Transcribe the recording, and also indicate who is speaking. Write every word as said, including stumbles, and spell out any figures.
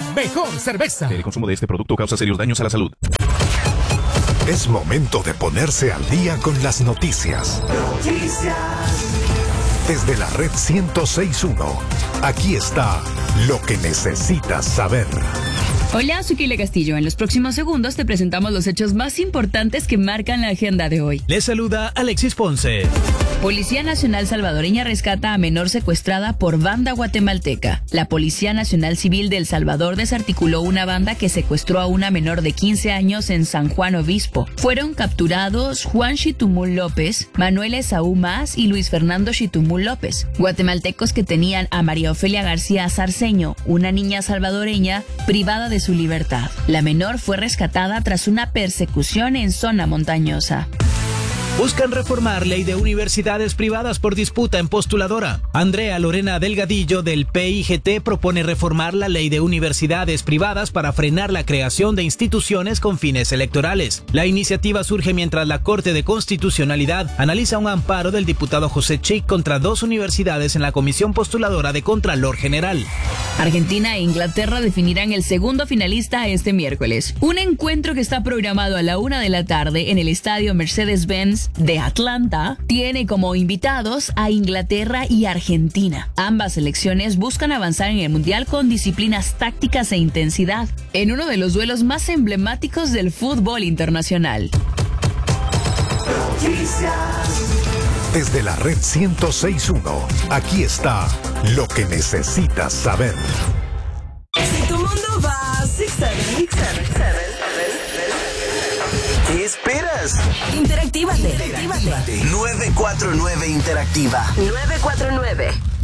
Speaker 1: mejor cerveza.
Speaker 2: El consumo de este producto causa serios daños a la salud.
Speaker 3: Es momento de ponerse al día con las noticias. Noticias. Desde la red ciento seis punto uno, aquí está lo que necesitas saber.
Speaker 4: Hola, soy Kile Castillo. En los próximos segundos te presentamos los hechos más importantes que marcan la agenda de hoy.
Speaker 5: Les saluda Alexis Ponce.
Speaker 4: Policía Nacional Salvadoreña rescata a menor secuestrada por banda guatemalteca. La Policía Nacional Civil de El Salvador desarticuló una banda que secuestró a una menor de quince años en San Juan Obispo. Fueron capturados Juan Chitumul López, Manuel Esaú Mas y Luis Fernando Chitumul López, guatemaltecos que tenían a María Ofelia García Sarceño, una niña salvadoreña privada de su libertad. La menor fue rescatada tras una persecución en zona montañosa.
Speaker 5: Buscan reformar ley de universidades privadas por disputa en postuladora. Andrea Lorena Delgadillo del P I G T propone reformar la ley de universidades privadas para frenar la creación de instituciones con fines electorales. La iniciativa surge mientras la Corte de Constitucionalidad analiza un amparo del diputado José Chic contra dos universidades en la Comisión Postuladora de Contralor General.
Speaker 4: Argentina e Inglaterra definirán el segundo finalista este miércoles. Un encuentro que está programado a la una de la tarde en el estadio Mercedes-Benz de Atlanta tiene como invitados a Inglaterra y Argentina. Ambas selecciones buscan avanzar en el Mundial con disciplinas tácticas e intensidad, en uno de los duelos más emblemáticos del fútbol internacional.
Speaker 3: Desde la red ciento seis punto uno, aquí está lo que necesitas saber.
Speaker 6: Si tu mundo va six seven,
Speaker 7: ¿qué esperas?
Speaker 6: Interactívate. Interactívate.
Speaker 7: nueve cuatro nueve Interactiva.
Speaker 6: nueve cuatro nueve.